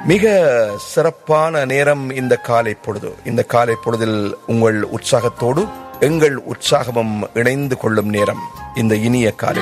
மிக சிறப்பான நேரம் இந்த காலை பொழுது. இந்த காலை பொழுதில் உங்கள் உற்சாகத்தோடு எங்கள் உற்சாகமும் இணைந்து கொள்ளும் நேரம் இந்த இனிய காலை.